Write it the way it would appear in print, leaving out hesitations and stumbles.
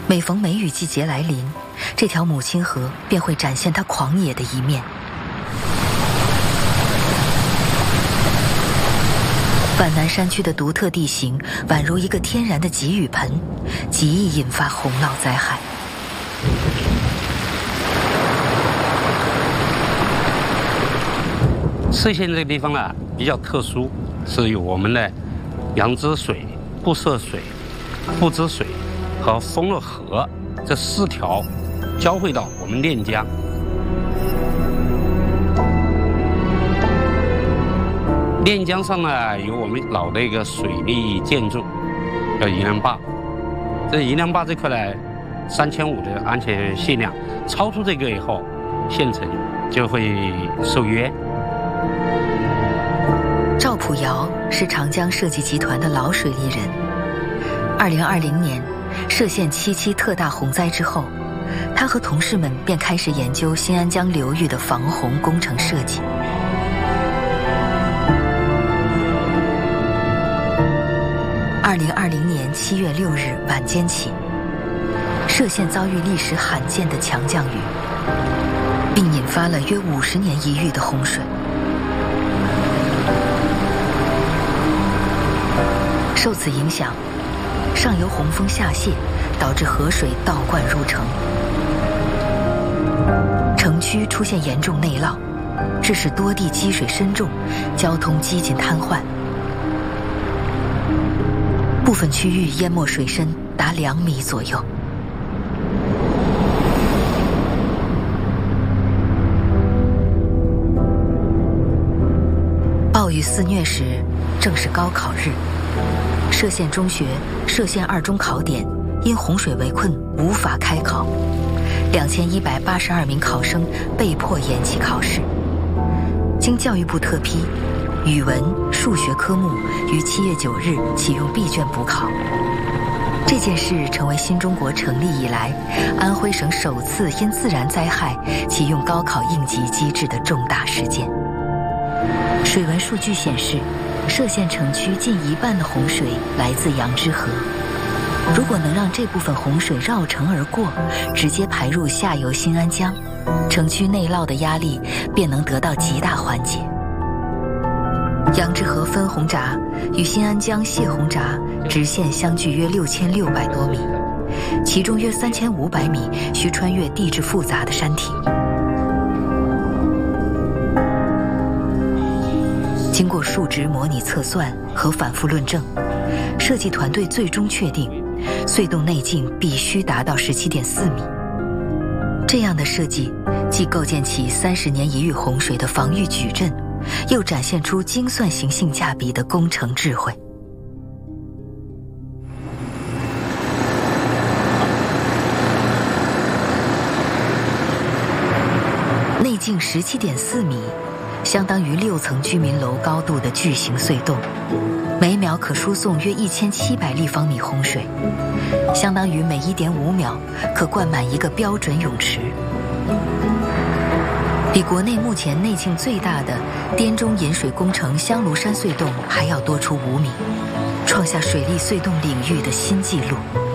每逢梅雨季节来临，这条母亲河便会展现它狂野的一面。皖南山区的独特地形宛如一个天然的集雨盆，极易引发洪涝灾害。 歙县这个地方呢比较特殊，是有我们的杨枝水、布社水、布支水和丰乐河这4条交汇到我们练江。练江上呢有我们老的一个水利建筑，叫银梁坝。这银梁坝这块呢，3500的安全限量，超出这个以后，县城就会受约。 赵普尧是长江设计集团的老水利人。2020年，歙县7期特大洪灾之后，他和同事们便开始研究新安江流域的防洪工程设计。2020年7月6日晚间起，歙县遭遇历史罕见的强降雨，并引发了约50年一遇的洪水。受此影响，上游洪峰下泄，导致河水倒灌入城，城区出现严重内涝，致使多地积水深重，交通几近瘫痪。部分区域淹没水深达2米左右。暴雨肆虐时，正是高考日。歙县中学、歙县2中考点因洪水围困无法开考，2182名考生被迫延期考试。经教育部特批，语文、数学科目于7月9日启用闭卷补考。这件事成为新中国成立以来，安徽省首次因自然灾害启用高考应急机制的重大事件。水文数据显示，歙县城区近1半的洪水来自杨枝河。如果能让这部分洪水绕城而过，直接排入下游新安江，城区内涝的压力便能得到极大缓解。杨枝河分洪闸与新安江泄洪闸直线相距约6600多米，其中约3500米需穿越地质复杂的山体。经过数值模拟测算和反复论证，设计团队最终确定，隧洞内径必须达到17.4米。这样的设计，既构建起30年一遇洪水的防御矩阵，又展现出精算型性价比的工程智慧。内径17.4米。相当于6层居民楼高度的巨型隧洞，每秒可输送约1700立方米洪水，相当于每1.5秒可灌满一个标准泳池。比国内目前内径最大的滇中引水工程香炉山隧洞还要多出5米，创下水利隧洞领域的新纪录。